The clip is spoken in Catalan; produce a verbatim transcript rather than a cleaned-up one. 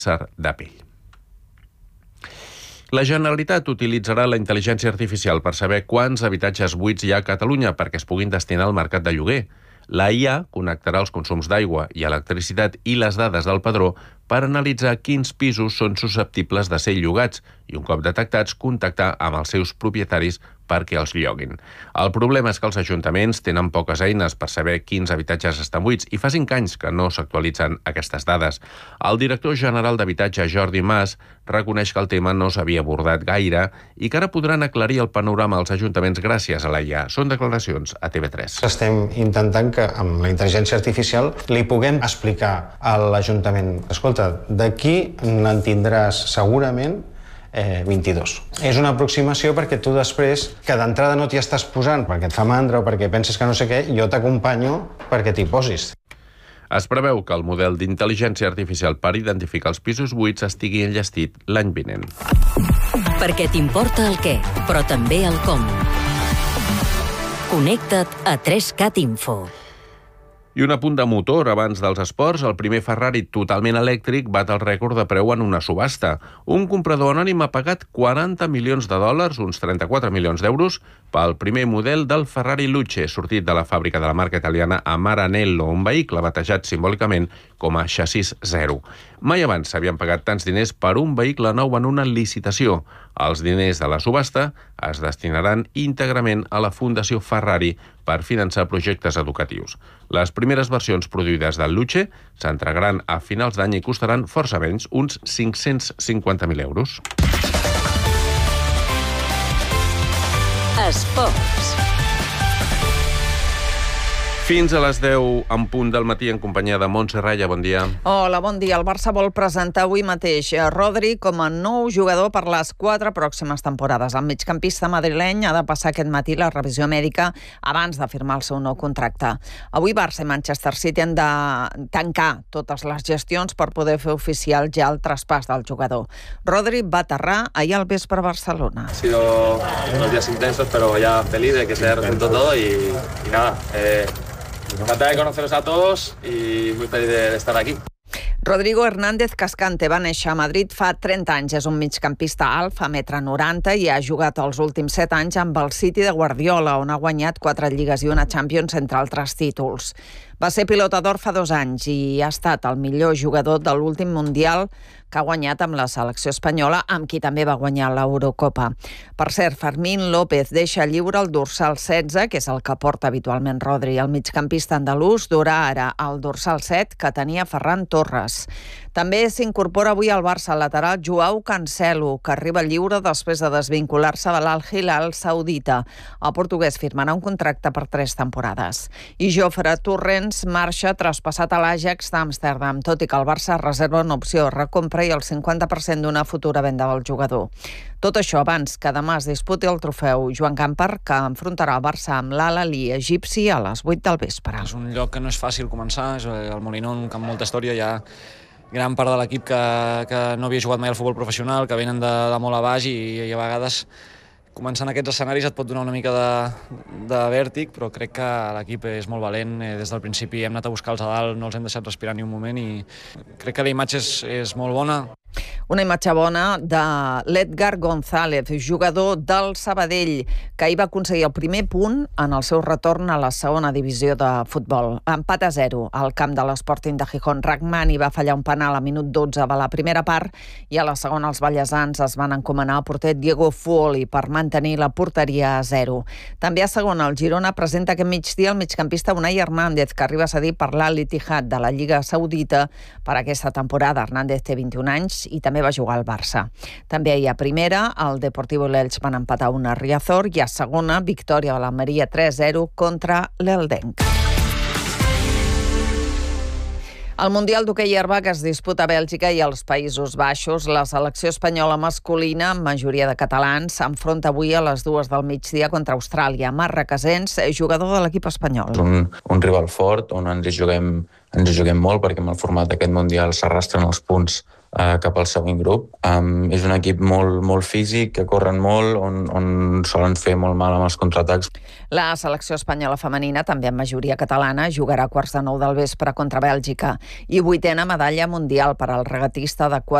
de pell. La Generalitat utilitzarà la intel·ligència artificial per saber quants habitatges buits hi ha a Catalunya perquè es puguin destinar al mercat de lloguer. La I A connectarà els consums d'aigua i electricitat i les dades del padró per analitzar quins pisos són susceptibles de ser llogats i, un cop detectats, contactar amb els seus propietaris perquè els lloguin. El problema és que els ajuntaments tenen poques eines per saber quins habitatges estan buits i fa cinc anys que no s'actualitzen aquestes dades. El director general d'Habitatge, Jordi Mas, reconeix que el tema no s'havia abordat gaire i que ara podran aclarir el panorama als ajuntaments gràcies a la I A. Són declaracions a T V tres. Estem intentant que amb la intel·ligència artificial li puguem explicar a l'Ajuntament: escolta, d'aquí n'en tindràs segurament Eh, vint-i-dos. És una aproximació perquè tu després, que d'entrada no t'hi estàs posant perquè et fa mandra o perquè penses que no sé què, jo t'acompanyo perquè t'hi posis. Es preveu que el model d'intel·ligència artificial per identificar els pisos buits estigui enllestit l'any vinent. Perquè t'importa el què, però també el com. Connecta't a tres cat Info. I un apunt de motor abans dels esports, el primer Ferrari totalment elèctric bat el rècord de preu en una subhasta. Un comprador anònim ha pagat quaranta milions de dòlars, uns trenta-quatre milions d'euros, pel primer model del Ferrari Luce, sortit de la fàbrica de la marca italiana a Maranello, un vehicle batejat simbòlicament com a xassís zero. Mai abans s'havien pagat tants diners per un vehicle nou en una licitació. Els diners de la subhasta es destinaran íntegrament a la Fundació Ferrari per finançar projectes educatius. Les primeres versions produïdes del Luce s'entregaran a finals d'any i costaran força menys, uns cinc-cents cinquanta mil euros. Esports. Fins a les deu en punt del matí en companyia de Montse Raya. Bon dia. Hola, bon dia. El Barça vol presentar avui mateix a Rodri com a nou jugador per les quatre pròximes temporades. El migcampista madrileny ha de passar aquest matí la revisió mèdica abans de firmar el seu nou contracte. Avui Barça i Manchester City han de tancar totes les gestions per poder fer oficial ja el traspàs del jugador. Rodri va aterrar ahir al vespre a Barcelona. Ha sido unos días intensos, pero ya feliz de que se haya resuelto todo y, y nada, eh, encantada de conoceros a todos y muy feliz de, de estar aquí. Rodrigo Hernández Cascante va néixer a Madrid fa trenta anys. És un migcampista alt, fa metre noranta i ha jugat els últims set anys amb el City de Guardiola, on ha guanyat quatre lligues i una Champions, entre altres títols. Va ser pilota d'or fa dos anys i ha estat el millor jugador de l'últim Mundial que ha guanyat amb la selecció espanyola, amb qui també va guanyar l'Eurocopa. Per cert, Fermín López deixa lliure el dorsal setze, que és el que porta habitualment Rodri. El migcampista andalús durà ara el dorsal set que tenia Ferran Torres. També s'incorpora avui al Barça el lateral Joao Cancelo, que arriba lliure després de desvincular-se de l'Al-Hilal saudita. El portuguès firmarà un contracte per tres temporades. I Jofre Torrents marxa traspassat a l'Ajax d'Amsterdam, tot i que el Barça reserva una opció de recompra i el cinquanta per cent d'una futura venda del jugador. Tot això abans que demà es disputi el trofeu Joan Gamper, que enfrontarà el Barça amb l'Al-Ahly egipci a les vuit del vespre. És un lloc que no és fàcil començar, és el Molinón, un camp amb molta història, hi ha gran part de l'equip que, que no havia jugat mai al futbol professional, que venen de, de molt a baix i, i a vegades començant aquests escenaris et pot donar una mica de, de vèrtic, però crec que l'equip és molt valent. Des del principi hem anat a buscar els a dalt, no els hem deixat respirar ni un moment i crec que la imatge és, és molt bona. Una imatge bona de l'Edgar González, jugador del Sabadell, que ahir va aconseguir el primer punt en el seu retorn a la segona divisió de futbol. Empat a zero al camp de l'Sporting de Gijón. Rahmani va fallar un penal a minut dotze de la primera part i a la segona els ballesans es van encomanar al porter Diego Fuoli per mantenir la porteria a zero. També a segona el Girona presenta aquest migdia el migcampista Unai Hernández, que arriba a cedir per l'Al-Ittihad de la Lliga Saudita per aquesta temporada. Hernández té vint-i-un anys i també va jugar al Barça. També ahir a primera, el Deportivo i l'Elx van empatar una a Riazor i a segona, victòria de l'Almeria tres a zero contra l'Eldenc. El Mundial d'hoquei herba que es disputa a Bèlgica i als Països Baixos, la selecció espanyola masculina, amb majoria de catalans, s'enfronta avui a les dues del migdia contra Austràlia. Marc Requesens, jugador de l'equip espanyol. És un, un rival fort on ens hi juguem, ens hi juguem molt, perquè amb el format d'aquest Mundial s'arrastren els punts uh, cap al següent grup. Um, és un equip molt, molt físic, que corren molt, on, on solen fer molt mal amb els contraatacs. La selecció espanyola femenina, també amb majoria catalana, jugarà a quarts de nou del vespre contra Bèlgica i vuitena medalla mundial per al regatista de